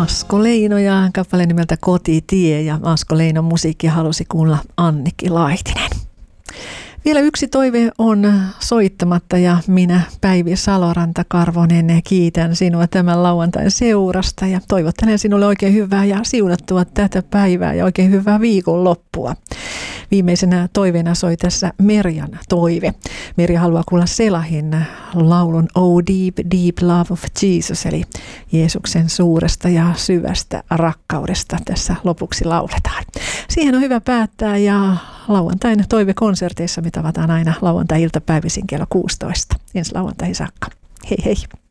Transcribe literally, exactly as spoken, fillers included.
Asko Leino ja kappale nimeltä Kotitie, ja Asko Leinon musiikki halusi kuulla Annikki Laitinen. Vielä yksi toive on soittamatta, ja minä, Päivi Saloranta-Karvonen, kiitän sinua tämän lauantain seurasta ja toivottelen sinulle oikein hyvää ja siunattua tätä päivää ja oikein hyvää viikonloppua. Viimeisenä toiveena soi tässä Merjan toive. Merja haluaa kuulla Selahin laulun Oh Deep, Deep Love of Jesus, eli Jeesuksen suuresta ja syvästä rakkaudesta tässä lopuksi lauletaan. Siihen on hyvä päättää, ja lauantain toivekonserteissa me tavataan aina lauantai-iltapäivisin kello kuusitoista. Ensi lauantaihin saakka. Hei hei!